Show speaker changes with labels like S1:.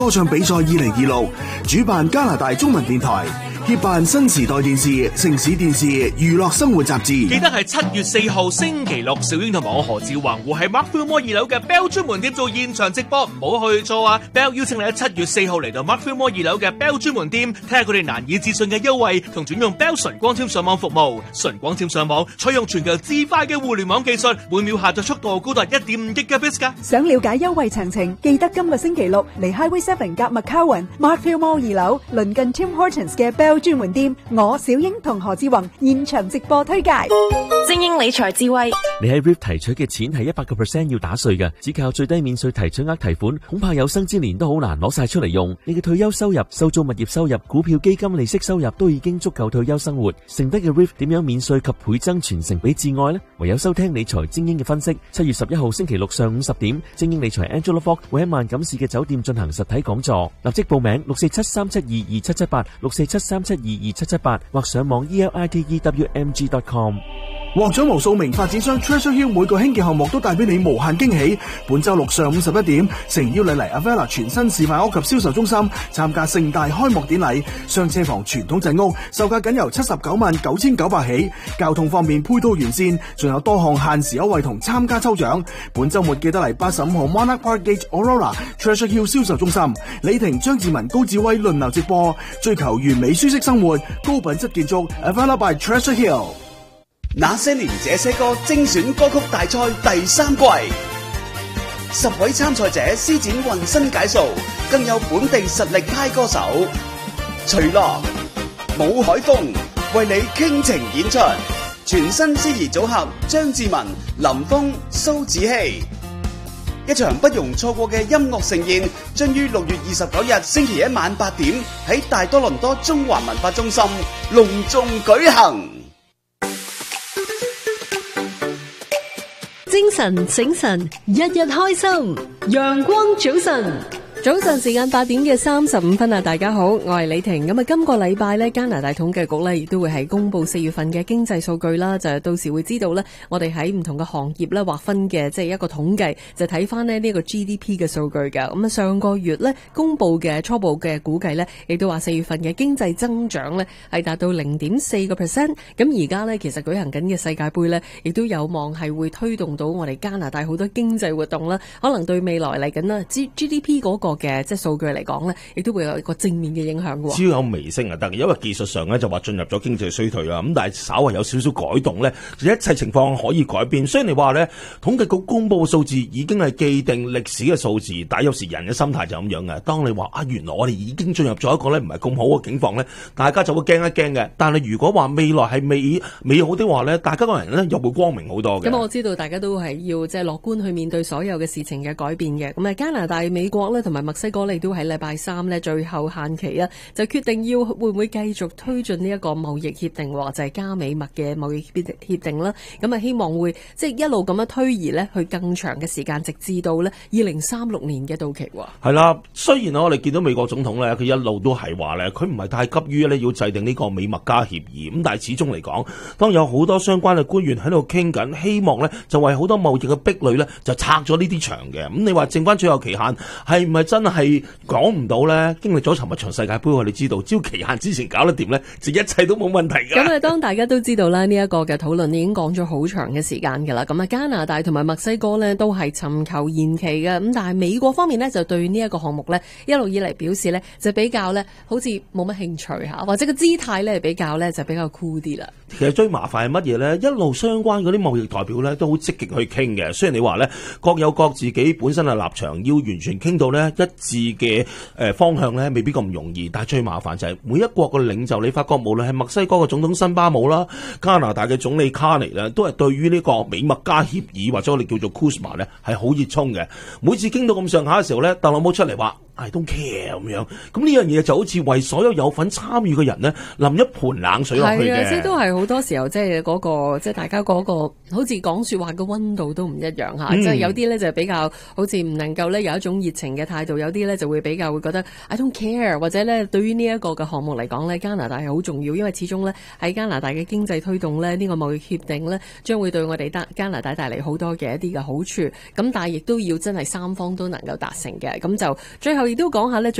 S1: 歌唱比賽2026，主辦加拿大中文電台，協辦新時代電視、城市電視、娛樂生活雜誌。
S2: 記得係7月4號星期六，小英同埋我何志宏會喺 Markfield Mall 2樓嘅 Bell 專門店做現場直播，唔好去錯啊 ！Bell 邀請你喺7月4號嚟到 Markfield Mall 2樓嘅 Bell 專門店，睇下佢哋難以置信嘅優惠同轉用 Bell 純光纖上網服務。純光纖上網採用全球至快嘅互聯網技術，每秒下載速度高達1.5 Gbps 㗎。
S3: 想了解優惠詳情，記得今個星期六嚟 Highway 7夾 McCowan Markfield Mall 2樓，鄰近 Tim Hortons 嘅 Bell 專門店。我小英同何志宏現場直播推介
S4: 精英理財智慧。
S5: 你喺 RIF 提取嘅錢係100% 要打稅嘅，只靠最低免稅提取額提款，恐怕有生之年都好難攞晒出嚟用。你嘅退休收入、收租物業收入、股票基金利息收入都已經足夠退休生活，剩低嘅 RIF 點樣免稅及倍增傳承俾摯愛呢？唯有收聽理財精英嘅分析。7月11號星期六上午10點，精英理財 Angela Fogg 會喺萬錦市嘅酒店進行實體講座，立即報名647-372-2778 647-372-2778或上網 elitewmg.com。
S1: 獲獎無數名發展商 Treasure Hill 每個興建項目都帶俾你無限驚喜。本周六上午11點，誠邀你嚟 Avella 全新示範屋及銷售中心參加盛大開幕典禮。雙車房傳統鎮屋售價僅由799900起，交通方面配套完善，仲有多項限時優惠同參加抽獎。本周末記得嚟85號 Monarch Park Gate Aurora Treasure Hill 銷售中心，李婷、張志文、高志威輪流直播，追求完美舒適生活，高品質建築 Avella by Treasure Hill。
S6: 那些年這些歌精選歌曲大賽第3季，10位參賽者施展渾身解數，更有本地實力派歌手徐樂、武海峰為你傾情演出，全新司儀組合張志文、林峰、蘇子希，一場不容錯過嘅音樂盛宴，將於6月29日星期一晚8點喺大多倫多中環文化中心隆重舉行。
S7: 精神醒神，日日開心，陽光早晨。早晨時間8點嘅35分啊！大家好，我係李婷。咁啊，今個禮拜咧，加拿大統計局咧亦都會係公布4月份嘅經濟數據啦。就到時會知道咧，我哋喺唔同嘅行業咧劃分嘅，即係一個統計，就睇翻咧呢個 GDP 嘅數據噶。咁啊，上個月咧公布嘅初步嘅估計咧，亦都話4月份嘅經濟增長咧係達到0.4%。咁而家咧其實舉行緊嘅世界盃咧，亦都有望係會推動到我哋加拿大好多經濟活動啦。可能對未來嚟緊啦 GDP 嗰個嘅即係數據嚟講咧，亦都會有一個正面嘅影響嘅。
S8: 只要有微升啊得，因為技術上咧就話進入咗經濟衰退啦。咁但係稍為有少少改動咧，一切情況可以改變。雖然你話咧統計局公布嘅數字已經係既定歷史嘅數字，但係有時人嘅心態就咁樣嘅。當你話原來我哋已經進入咗一個咧唔係咁好嘅境況咧，大家就會驚一驚嘅。但係如果話未來係美好的話咧，大家個人咧又會光明好多嘅。
S7: 咁我知道大家都係要即係樂觀去面對所有嘅事情嘅改變嘅。咁啊，加拿大、美國咧同埋墨西哥咧都喺禮拜3咧最後限期啊，就決定要會唔會繼續推進呢一個貿易協定，或者係加美墨嘅貿易協定啦。咁啊，希望會即係一路咁樣推移咧，去更長嘅時間，直至到咧2036年嘅到期。
S8: 係啦，雖然我哋見到美國總統咧，佢一路都係話咧，佢唔係太急於咧要制定呢個美墨加協議。咁但係始終嚟講，當有好多相關嘅官員喺度傾緊，希望咧就為好多貿易嘅壁壘咧就拆咗呢啲牆嘅。咁你話剩翻最後期限係唔係真係講唔到咧？經歷咗尋日場世界盃，我哋知道只要期限之前搞得掂咧，就一切都冇問題㗎。
S7: 咁啊，當大家都知道啦，呢一個嘅討論已經講咗好長嘅時間㗎啦。咁啊，加拿大同埋墨西哥咧都係尋求延期嘅。咁但係美國方面咧就對呢一個項目咧一路以嚟表示咧就比較咧好似冇乜興趣嚇，或者個姿態咧比較咧就比較酷啲啦。
S8: 其實最麻煩係乜嘢咧？一路相關嗰啲貿易代表咧都好積極去傾嘅。雖然你話咧各有各自己本身嘅立場，要完全傾到咧一致嘅方向咧，未必咁容易。但係最麻煩就係每一國嘅領袖，你發覺無論係墨西哥嘅總統辛巴姆啦，加拿大嘅總理卡尼咧，都係對於呢個美墨加協議或者我哋叫做 CUSMA 咧係好熱衷嘅。每次傾到咁上下嘅時候咧，特朗普出嚟話I don't care 咁樣，咁呢樣嘢就好似為所有份參與嘅人咧淋一盆冷水落去嘅。
S7: 係啊，即係都係好多時候即係嗰個即係大家嗰個好似講說話嘅溫度都唔一樣嚇。即係有啲咧就比較好似唔能夠咧有一種熱情嘅態度，有啲咧就會比較會覺得 I don't care， 或者咧對於呢一個嘅項目嚟講咧，加拿大係好重要，因為始終咧喺加拿大嘅經濟推動咧，呢個貿易協定咧將會對我哋加拿大帶嚟好多嘅一啲嘅好處。咁但係亦都要真係三方都能夠達成嘅，咁就最後後亦都講下咧。